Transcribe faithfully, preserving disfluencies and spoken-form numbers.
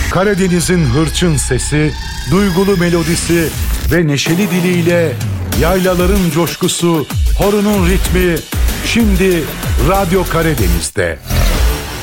Karadeniz'in hırçın sesi, duygulu melodisi ve neşeli diliyle yaylaların coşkusu, horunun ritmi şimdi Radyo Karadeniz'de.